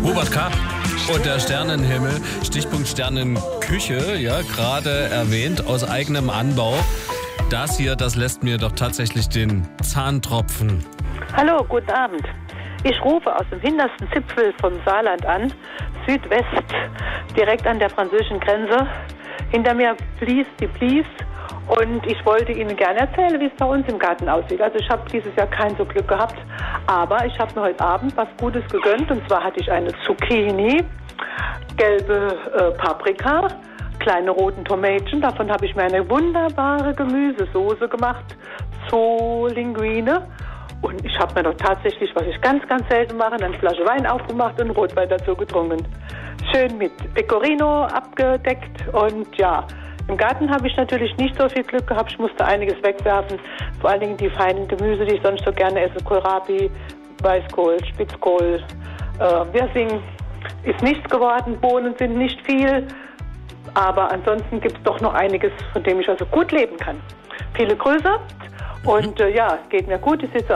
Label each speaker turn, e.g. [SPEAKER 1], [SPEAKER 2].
[SPEAKER 1] Hubert K. und der Sternenhimmel, Stichpunkt Sternenküche, ja, gerade erwähnt, aus eigenem Anbau. Das hier, das lässt mir doch tatsächlich den Zahn tropfen.
[SPEAKER 2] Hallo, guten Abend. Ich rufe aus dem hintersten Zipfel vom Saarland an, Südwest, direkt an der französischen Grenze. Hinter mir fließt die Blies und ich wollte Ihnen gerne erzählen, wie es bei uns im Garten aussieht. Also ich habe dieses Jahr kein so Glück gehabt, aber ich habe mir heute Abend was Gutes gegönnt und zwar hatte ich eine Zucchini, gelbe Paprika, kleine roten Tomätchen. Davon habe ich mir eine wunderbare Gemüsesoße gemacht, Linguine. Und ich habe mir doch tatsächlich, was ich ganz, ganz selten mache, eine Flasche Wein aufgemacht und Rotwein dazu getrunken. Schön mit Pecorino abgedeckt und ja, im Garten habe ich natürlich nicht so viel Glück gehabt. Ich musste einiges wegwerfen, vor allen Dingen die feinen Gemüse, die ich sonst so gerne esse. Kohlrabi, Weißkohl, Spitzkohl, Wirsing ist nichts geworden, Bohnen sind nicht viel, aber ansonsten gibt es doch noch einiges, von dem ich also gut leben kann. Viele Grüße und ja, geht mir gut, ich sitze